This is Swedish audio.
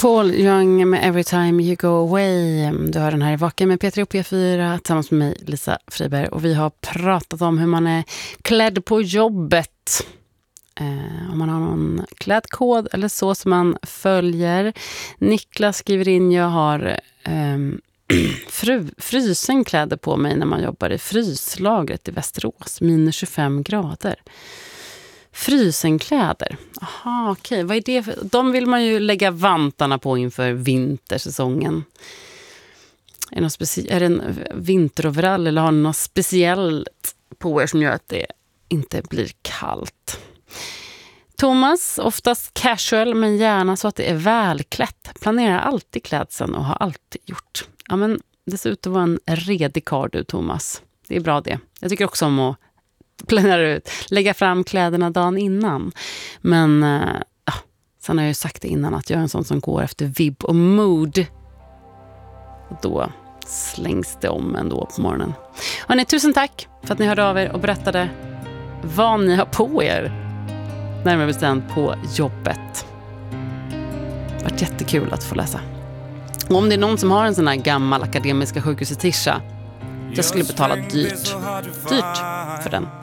Paul Young med Every Time You Go Away. Du har den här i Vaken med Peter och P4 tillsammans med mig, Lisa Friberg. Och vi har pratat om hur man är klädd på jobbet. Om man har någon klädkod eller så som man följer. Niklas skriver in, jag har frysen kläder på mig när man jobbar i fryslagret i Västerås. Minus 25 grader. Frysenkläder. Aha, okej. Vad är det för? De vill man ju lägga vantarna på inför vintersäsongen. Är det en vinteroverall eller har något speciellt på er som gör att det inte blir kallt? Thomas, oftast casual men gärna så att det är välklätt. Planerar alltid klädseln och har alltid gjort. Ja, men det ser ut att vara en redig karl du, Thomas. Det är bra det. Jag tycker också om att planera ut, lägga fram kläderna dagen innan. Men sen har jag ju sagt det innan att jag är en sån som går efter vibb och mood. Och då slängs det om ändå på morgonen. Hörrni, tusen tack för att ni hörde av er och berättade vad ni har på er. Närmare bestämt på jobbet. Det har varit jättekul att få läsa. Och om det är någon som har en sån här gammal akademiska sjukhusetisha, jag skulle betala dyrt för den.